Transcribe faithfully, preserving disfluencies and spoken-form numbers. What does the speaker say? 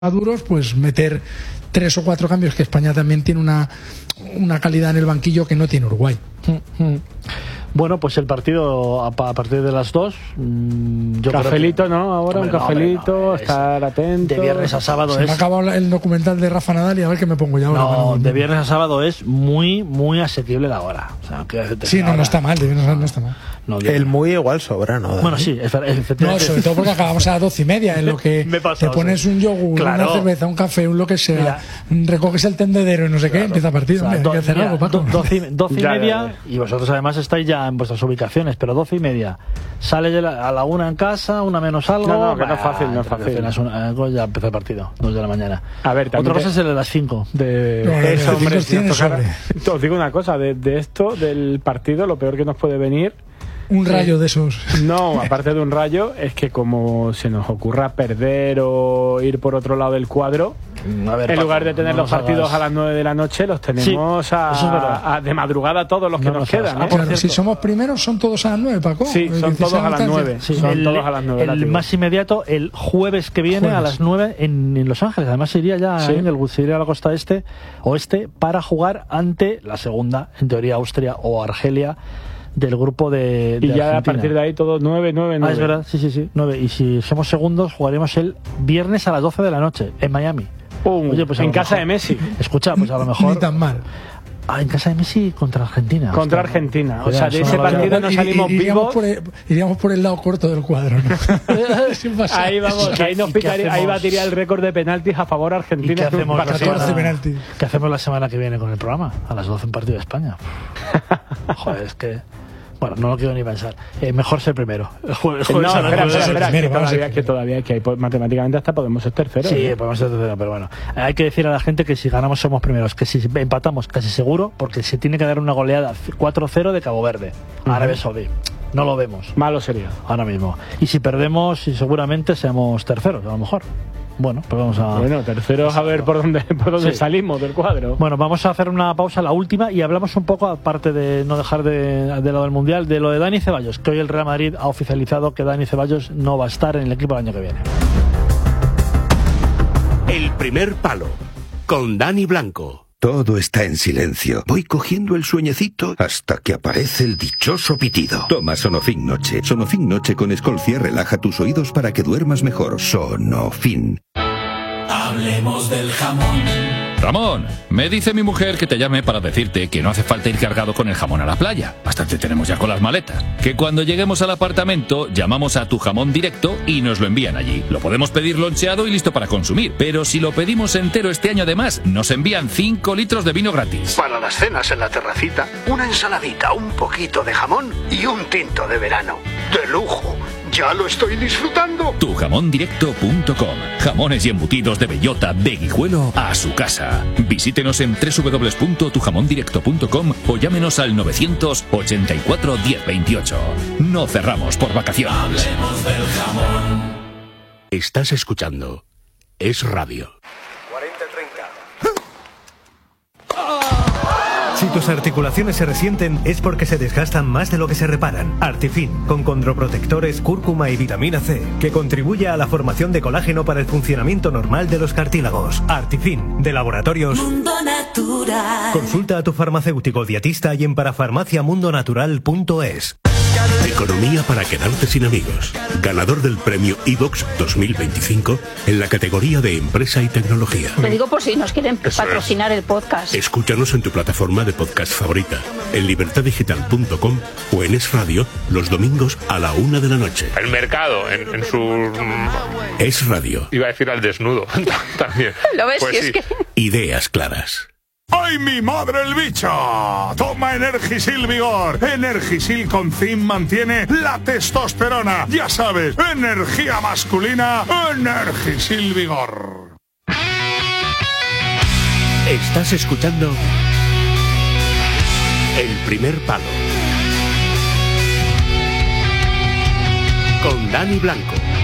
duros, pues meter tres o cuatro cambios, que España también tiene una, una calidad en el banquillo que no tiene Uruguay. Bueno, pues el partido a, a partir de las dos. Mmm, yo cafelito, que... ¿no? Ahora hombre, un cafelito, no, hombre, no, estar atento. De viernes a sábado Se es. me ha acabado el documental de Rafa Nadal y a ver qué me pongo ya ahora. No, de viernes a sábado es muy, muy asequible la hora. O sea, que sí, no, hora. no está mal, de viernes a sábado no está mal. No, el muy igual sobra, ¿no? Bueno, sí, efectivamente. No, sobre todo porque acabamos a las doce y media, en lo que te pones un yogur, claro. una cerveza, un café, un lo que sea, mira, recoges el tendedero y no sé claro. qué, empieza el partido. O sea, do, hay que hacer mira, algo, Paco. Do, doce, doce y media, y vosotros además estáis ya en vuestras ubicaciones, pero doce y media. Sales a la una en casa, una menos algo. No, no, que no es fácil, no es fácil. Una, ya empezó el partido, dos de la mañana. A ver, otra cosa te... es el de las cinco. De... No, eso, hombre, os digo una cosa, de, de esto, del partido, lo peor que nos puede venir. Un rayo de esos. No, aparte de un rayo, es que como se nos ocurra perder o ir por otro lado del cuadro, a ver, en Paco, lugar de tener no los partidos hagas... a las nueve de la noche, los tenemos sí, a, a, de madrugada todos los que no nos, nos quedan. ¿eh? Ah, claro, si somos primeros, son todos a las nueve, Paco. Sí, son todos a las nueve. Sí, son el, todos a las nueve. El más inmediato, el jueves que viene jueves. a las nueve en, en Los Ángeles. Además, se iría ya sí. en el se iría a la costa este, oeste para jugar ante la segunda, en teoría, Austria o Argelia. Del grupo de, de y ya Argentina. A partir de ahí todo nueve, nueve, nueve. Ah, es verdad, sí, sí, sí, nueve. Y si somos segundos, jugaremos el viernes a las doce de la noche en Miami. Uh, Oye, pues en casa mejor, de Messi. Escucha, pues a lo mejor. Ni tan mal. Ah, en casa de Messi contra Argentina. Contra hostia, Argentina. ¿no? O sea, de ese partido no salimos iríamos vivos. Por el, iríamos por el lado corto del cuadro, ¿no? Ahí vamos, ahí, nos picaría, ahí va a tirar el récord de penaltis a favor Argentina. ¿Y qué hacemos, catorce penaltis. ¿Qué hacemos la semana que viene con el programa? A las doce en partido de España. Joder, es que. Bueno, no lo quiero ni pensar. Eh, mejor ser primero. El jueves, el jueves no, espera, espera, espera, primero, que, todavía, que todavía que hay, matemáticamente hasta podemos ser terceros. Sí, ¿eh? podemos ser terceros, pero bueno. Hay que decir a la gente que si ganamos somos primeros, que si empatamos casi seguro, porque se tiene que dar una goleada cuatro cero de Cabo Verde, uh-huh. Arabia Saudí. No lo vemos. Malo sería. Ahora mismo. Y si perdemos, y seguramente seamos terceros, a lo mejor. Bueno, pues vamos a... Bueno, terceros a ver por dónde, por dónde sí. salimos del cuadro. Bueno, vamos a hacer una pausa, la última, y hablamos un poco, aparte de no dejar de, de lo del Mundial, de lo de Dani Ceballos, que hoy el Real Madrid ha oficializado que Dani Ceballos no va a estar en el equipo el año que viene. El primer palo, con Dani Blanco. Todo está en silencio. Voy cogiendo el sueñecito hasta que aparece el dichoso pitido. Toma Sonofin Noche. Sonofin Noche con Escolcia relaja tus oídos para que duermas mejor. Sonofin. Hablemos del jamón. Ramón, me dice mi mujer que te llame para decirte que no hace falta ir cargado con el jamón a la playa. Bastante tenemos ya con las maletas. Que cuando lleguemos al apartamento, llamamos a Tu Jamón Directo y nos lo envían allí. Lo podemos pedir loncheado y listo para consumir. Pero si lo pedimos entero este año además, nos envían cinco litros de vino gratis. Para las cenas en la terracita, una ensaladita, un poquito de jamón y un tinto de verano. ¡De lujo! ¡Ya lo estoy disfrutando! tu jamón directo punto com. Jamones y embutidos de bellota, de Guijuelo a su casa. Visítenos en doble u doble u doble u punto tu jamón directo punto com o llámenos al novecientos ochenta y cuatro diez veintiocho. No cerramos por vacaciones. Hablemos del jamón. Estás escuchando Es Radio. cuarenta treinta. Si tus articulaciones se resienten es porque se desgastan más de lo que se reparan. Artifin, con condroprotectores, cúrcuma y vitamina C, que contribuye a la formación de colágeno para el funcionamiento normal de los cartílagos. Artifin, de Laboratorios Mundo Natural. Consulta a tu farmacéutico dietista y en parafarmacia mundo natural punto es. Economía para quedarte sin amigos. Ganador del premio iVox dos mil veinticinco en la categoría de Empresa y Tecnología. Lo digo por si nos quieren Eso patrocinar es. el podcast. Escúchanos en tu plataforma de podcast favorita, en libertad digital punto com o en Es Radio los domingos a la una de la noche. El mercado, en, en su... Es Radio. Iba a decir al desnudo también. ¿Lo ves? Pues si sí. es que... Ideas claras. ¡Ay, mi madre el bicho! Toma Energisil Vigor. Energisil con zinc mantiene la testosterona. Ya sabes, energía masculina, Energisil Vigor. Estás escuchando El Primer Palo con Dani Blanco.